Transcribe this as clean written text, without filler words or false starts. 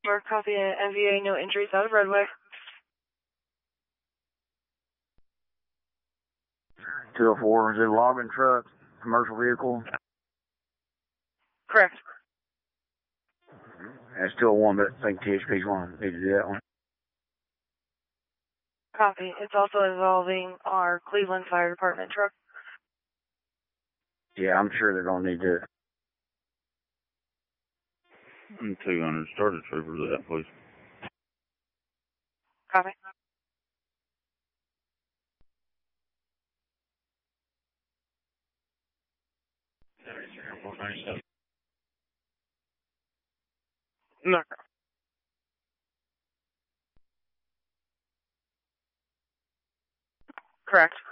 4, copy NVA, no injuries out of roadway. 204, is it a logging truck, commercial vehicle? Correct. That's still one, but I think THP's one. Need to do that one. Copy. It's also involving our Cleveland Fire Department truck. Yeah, I'm sure they're going to need to. 200, start a trooper to that, please. Copy. No. Correct.